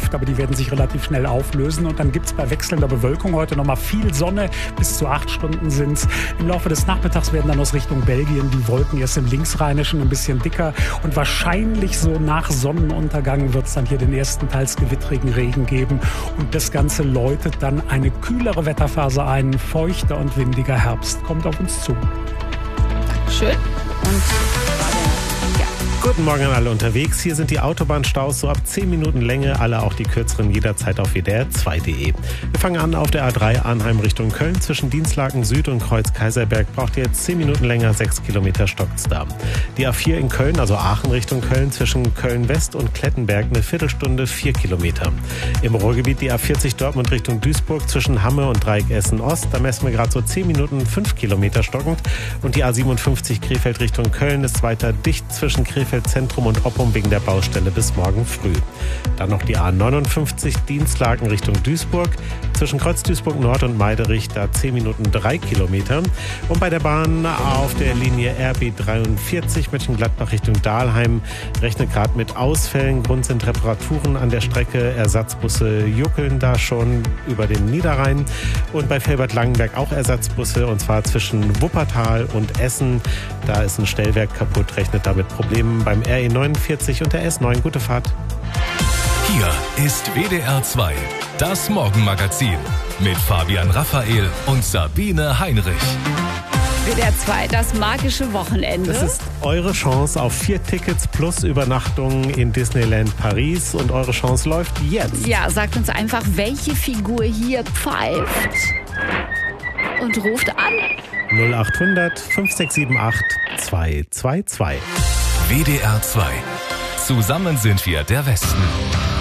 Luft, aber die werden sich relativ schnell auflösen. Und dann gibt es bei wechselnder Bewölkung heute nochmal viel Sonne. Bis zu 8 Stunden sind es. Im Laufe des Nachmittags werden dann aus Richtung Belgien die Wolken erst im Linksrheinischen ein bisschen dicker. Und wahrscheinlich so nach Sonnenuntergang wird es dann hier den ersten teils gewittrigen Regen geben. Und das Ganze läutet dann eine kühlere Wetterphase ein. Feuchter und windiger Herbst kommt auf uns zu. Schön. Und guten Morgen an alle unterwegs. Hier sind die Autobahnstaus so ab 10 Minuten Länge, alle auch die kürzeren jederzeit auf wdr2.de. Wir fangen an auf der A3 Arnheim Richtung Köln. Zwischen Dienstlaken Süd und Kreuz Kaiserberg braucht ihr jetzt 10 Minuten länger, 6 Kilometer stockt's da. Die A4 in Köln, also Aachen Richtung Köln, zwischen Köln West und Klettenberg eine Viertelstunde, 4 Kilometer. Im Ruhrgebiet die A40 Dortmund Richtung Duisburg zwischen Hamme und Dreieck Essen Ost. Da messen wir gerade so 10 Minuten, 5 Kilometer stockend. Und die A57 Krefeld Richtung Köln ist weiter dicht zwischen Krefeld Zentrum und Oppum wegen der Baustelle bis morgen früh. Dann noch die A59 Dienstlaken Richtung Duisburg. Zwischen Kreuz Duisburg Nord und Meiderich da 10 Minuten 3 Kilometer. Und bei der Bahn auf der Linie RB43 Mönchengladbach Richtung Dahlheim rechnet gerade mit Ausfällen. Grund sind Reparaturen an der Strecke. Ersatzbusse juckeln da schon über den Niederrhein. Und bei Felbert-Langenberg auch Ersatzbusse, und zwar zwischen Wuppertal und Essen. Da ist ein Stellwerk kaputt, rechnet damit Problemen beim RE49 und der S9. Gute Fahrt. Hier ist WDR 2, das Morgenmagazin mit Fabian Raphael und Sabine Heinrich. WDR 2, das magische Wochenende. Das ist eure Chance auf 4 Tickets plus Übernachtungen in Disneyland Paris, und eure Chance läuft jetzt. Ja, sagt uns einfach, welche Figur hier pfeift und ruft an. 0800 5678 222. WDR 2. Zusammen sind wir der Westen.